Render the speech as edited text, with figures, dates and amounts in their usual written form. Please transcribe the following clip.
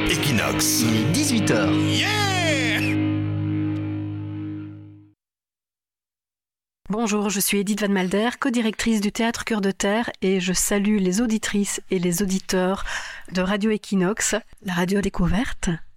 Equinox. Il est 18h. Yeah! Bonjour, je suis Edith Van Malder, co-directrice du Théâtre Cœur de Terre et je salue les auditrices et les auditeurs de Radio Equinox, la radio découverte.